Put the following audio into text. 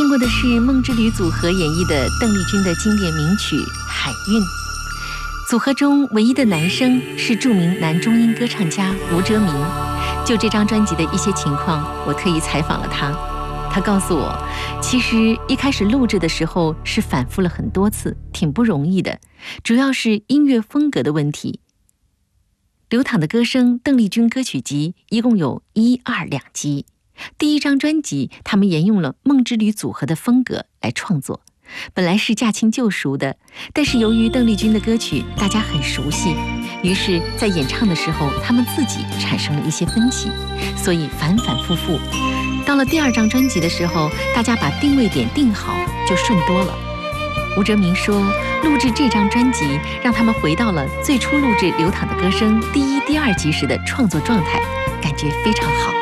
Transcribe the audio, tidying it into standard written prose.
听过的是梦之旅组合演绎的邓丽君的经典名曲《海韵》。组合中唯一的男生是著名男中音歌唱家吴哲明。就这张专辑的一些情况，我特意采访了他。他告诉我，其实一开始录制的时候是反复了很多次，挺不容易的，主要是音乐风格的问题。流淌的歌声邓丽君歌曲集一共有1、2、2集。第一张专辑，他们沿用了梦之旅组合的风格来创作，本来是驾轻就熟的，但是由于邓丽君的歌曲大家很熟悉，于是在演唱的时候他们自己产生了一些分歧，所以反反复复。到了第2张专辑的时候，大家把定位点定好，就顺多了。吴哲明说，录制这张专辑让他们回到了最初录制《流淌的歌声》第1、第2集时的创作状态，感觉非常好。